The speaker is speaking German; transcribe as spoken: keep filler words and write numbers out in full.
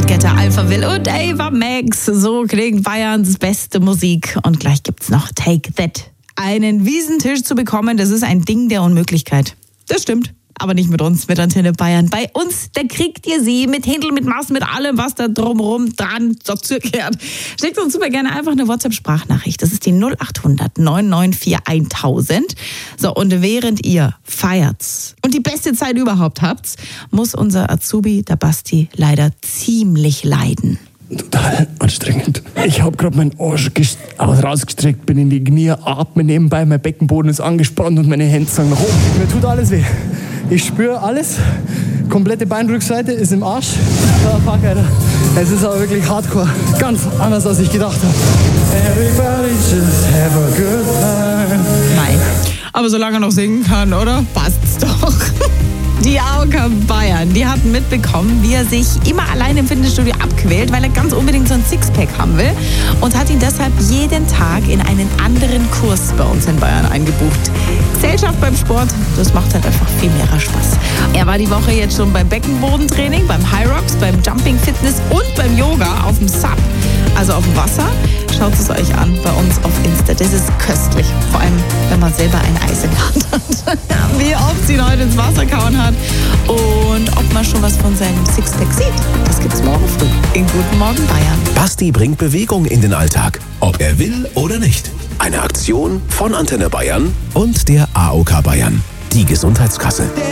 Guetta, Alpha Will und Ava Max. So klingt Bayerns beste Musik. Und gleich gibt's noch Take That. Einen Wiesentisch zu bekommen, das ist ein Ding der Unmöglichkeit. Das stimmt. Aber nicht mit uns, mit Antenne Bayern. Bei uns, da kriegt ihr sie mit Händel, mit Maß, mit allem, was da drumherum dran dazu gehört. Schickt uns super gerne einfach eine WhatsApp-Sprachnachricht. Das ist die null acht hundert neun neun vier tausend. So, und während ihr feiert und die beste Zeit überhaupt habt, muss unser Azubi, der Basti, leider ziemlich leiden. Total anstrengend. Ich habe gerade meinen Arsch gest- rausgestreckt, bin in die Knie, atme nebenbei, mein Beckenboden ist angespannt und meine Hände sagen nach oben. Mir tut alles weh. Ich spüre alles. Komplette Beinrückseite ist im Arsch. Ah, fuck, Alter. Es ist aber wirklich hardcore. Ganz anders, als ich gedacht habe. Everybody just have a good time. Nein. Aber solange er noch singen kann, oder? Passt's doch. Die A O K Bayern, die hatten mitbekommen, wie er sich immer allein im Fitnessstudio abquält, weil er ganz unbedingt so ein Sixpack haben will und hat ihn deshalb jeden Tag in einen anderen Kurs bei uns in Bayern eingebucht. Gesellschaft beim Sport, das macht halt einfach viel mehr Spaß. Er war die Woche jetzt schon beim Beckenbodentraining, beim High Rocks, beim Jumping Fitness und beim Yoga auf dem Sub, also auf dem Wasser. Schaut es euch an bei uns auf Insta. Das ist köstlich. Vor allem, wenn man selber ein Eis in der Hand hat. Wie oft sie ihn heute ins Wasser kauen hat und ob man schon was von seinem Sixpack sieht. Das gibt's morgen früh in Guten Morgen Bayern. Basti bringt Bewegung in den Alltag, ob er will oder nicht. Eine Aktion von Antenne Bayern und der A O K Bayern, die Gesundheitskasse.